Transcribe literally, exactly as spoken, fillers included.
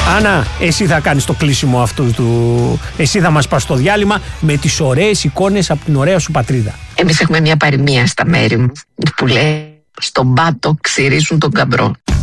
Άννα, εσύ θα κάνεις το κλείσιμο αυτού του... Εσύ θα μας πας στο διάλειμμα με τις ωραίες εικόνες από την ωραία σου πατρίδα. Εμείς έχουμε μια παροιμία στα μέρη μου που λέει «Στον πάτο ξυρίζουν τον καμπρό».